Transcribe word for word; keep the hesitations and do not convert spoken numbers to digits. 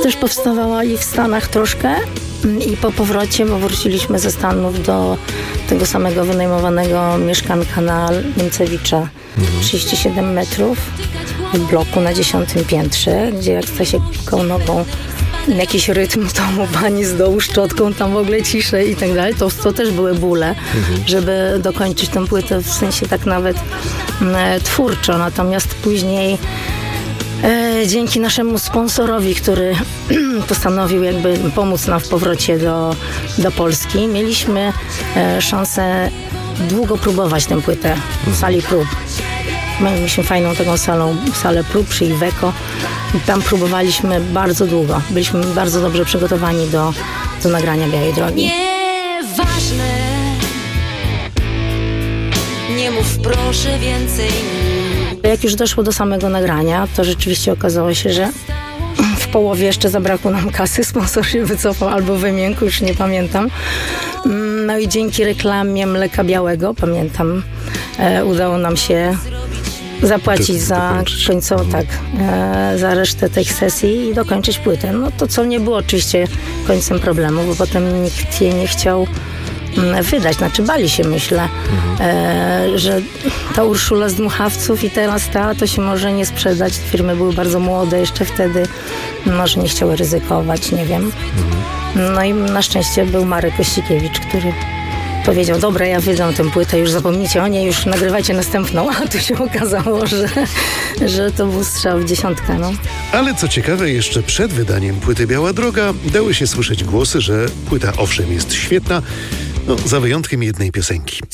też powstawała i w Stanach troszkę i po powrocie, bo wróciliśmy ze Stanów do tego samego wynajmowanego mieszkanka na Niemcewicza, trzydzieści siedem metrów w bloku na dziesiątym piętrze, gdzie jak Stasiek pukał nogą jakiś rytm, to mu pani z dołu szczotką, tam w ogóle ciszę i tak dalej. To, to też były bóle, mhm. żeby dokończyć tę płytę, w sensie tak nawet e, twórczo. Natomiast później e, dzięki naszemu sponsorowi, który postanowił jakby pomóc nam w powrocie do, do Polski, mieliśmy e, szansę długo próbować tę płytę w sali prób. Mieliśmy fajną taką salą, salę prób przy Iveco i tam próbowaliśmy bardzo długo. Byliśmy bardzo dobrze przygotowani do, do nagrania Białej Drogi. Nieważne, nie mów proszę więcej. Jak już doszło do samego nagrania, to rzeczywiście okazało się, że w połowie jeszcze zabrakło nam kasy, sponsor się wycofał albo wymiękł, już nie pamiętam. No i dzięki reklamie Mleka Białego, pamiętam, e, udało nam się zapłacić za końcową, tak, e, za resztę tych sesji i dokończyć płytę. No to co nie było oczywiście końcem problemu, bo potem nikt jej nie chciał mm, wydać. Znaczy bali się, myślę, e, że ta Urszula z Dmuchawców i teraz ta, to się może nie sprzedać. Firmy były bardzo młode jeszcze wtedy. Może nie chciały ryzykować, nie wiem. No i na szczęście był Marek Kościkiewicz, który powiedział, dobra, ja wydam tę płytę, już zapomnijcie o niej, już nagrywajcie następną. A tu się okazało, że, że to był strzał w dziesiątkę. No. Ale co ciekawe, jeszcze przed wydaniem płyty Biała Droga dały się słyszeć głosy, że płyta owszem jest świetna, no, za wyjątkiem jednej piosenki.